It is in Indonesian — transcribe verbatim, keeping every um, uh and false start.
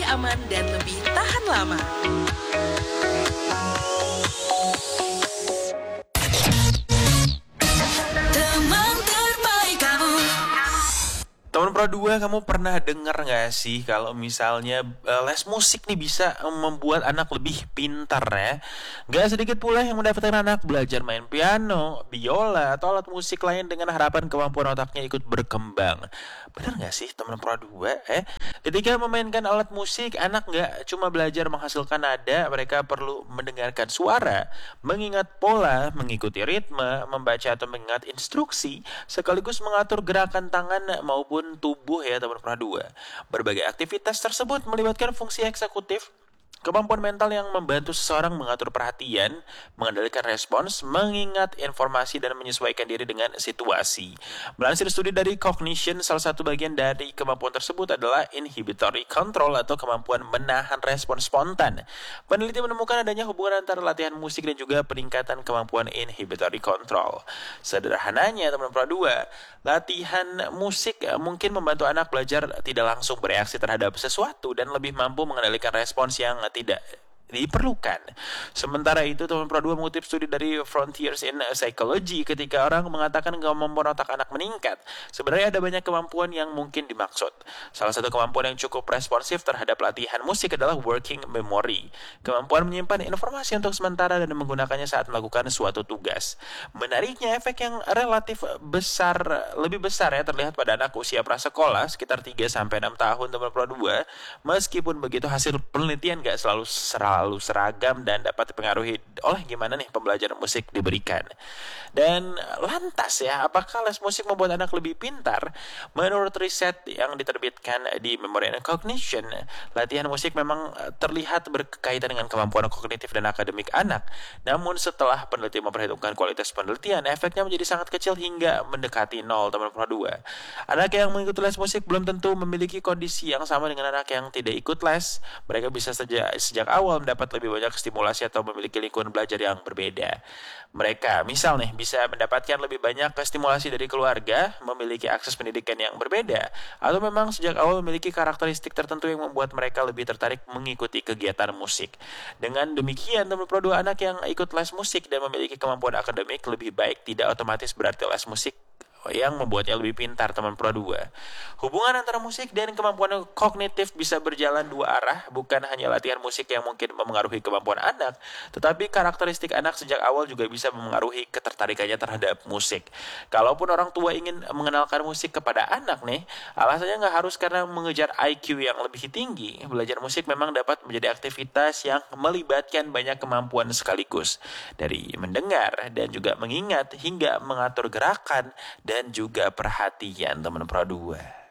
aman dan lebih tahan lama. Teman terbaik kamu. Teman Pro dua, kamu pernah dengar gak sih kalau misalnya uh, les musik nih bisa um, membuat anak lebih pintar ya? Gak sedikit pula yang mendapatkan anak belajar main piano, biola, atau alat musik lain dengan harapan kemampuan otaknya ikut berkembang. Benar gak sih teman Pro dua? Eh? Ketika memainkan alat musik, anak gak cuma belajar menghasilkan nada, mereka perlu mendengarkan suara, mengingat pola, mengikuti ritme, membaca atau mengingat instruksi, sekaligus mengatur gerakan tangan maupun tubuh ya teman Pro dua. Berbagai aktivitas tersebut melibatkan fungsi eksekutif, kemampuan mental yang membantu seseorang mengatur perhatian, mengendalikan respons, mengingat informasi dan menyesuaikan diri dengan situasi. Melansir studi dari Cognition, salah satu bagian dari kemampuan tersebut adalah inhibitory control atau kemampuan menahan respons spontan. Peneliti menemukan adanya hubungan antara latihan musik dan juga peningkatan kemampuan inhibitory control. Sederhananya teman Pro dua, latihan musik mungkin membantu anak belajar tidak langsung bereaksi terhadap sesuatu dan lebih mampu mengendalikan respons yang tidak diperlukan. Sementara itu, teman Pro dua mengutip studi dari Frontiers in Psychology, ketika orang mengatakan kemampuan otak anak meningkat, sebenarnya ada banyak kemampuan yang mungkin dimaksud. Salah satu kemampuan yang cukup responsif terhadap latihan musik adalah working memory, kemampuan menyimpan informasi untuk sementara dan menggunakannya saat melakukan suatu tugas. Menariknya, efek yang relatif besar, lebih besar ya terlihat pada anak usia prasekolah sekitar tiga sampai enam tahun teman Pro dua. Meskipun begitu, hasil penelitian gak selalu serah lalu seragam dan dapat dipengaruhi oleh gimana nih pembelajaran musik diberikan. Dan lantas ya, apakah les musik membuat anak lebih pintar? Menurut riset yang diterbitkan di Memory and Cognition, latihan musik memang terlihat berkaitan dengan kemampuan kognitif dan akademik anak. Namun setelah peneliti memperhitungkan kualitas penelitian, efeknya menjadi sangat kecil hingga mendekati nol teman Pro dua. Anak yang mengikuti les musik belum tentu memiliki kondisi yang sama dengan anak yang tidak ikut les. Mereka bisa saja sejak awal mendapat lebih banyak stimulasi atau memiliki lingkungan belajar yang berbeda. Mereka, misal nih, bisa mendapatkan lebih banyak stimulasi dari keluarga, memiliki akses pendidikan yang berbeda, atau memang sejak awal memiliki karakteristik tertentu yang membuat mereka lebih tertarik mengikuti kegiatan musik. Dengan demikian, teman Pro dua, anak yang ikut les musik dan memiliki kemampuan akademik lebih baik tidak otomatis berarti les musik yang membuatnya lebih pintar teman Pro dua. Hubungan antara musik dan kemampuan kognitif bisa berjalan dua arah, bukan hanya latihan musik yang mungkin memengaruhi kemampuan anak, tetapi karakteristik anak sejak awal juga bisa memengaruhi ketertarikannya terhadap musik. Kalaupun orang tua ingin mengenalkan musik kepada anak nih, alasannya nggak harus karena mengejar I Q yang lebih tinggi. Belajar musik memang dapat menjadi aktivitas yang melibatkan banyak kemampuan sekaligus, dari mendengar dan juga mengingat hingga mengatur gerakan dan juga perhatian teman Pro dua.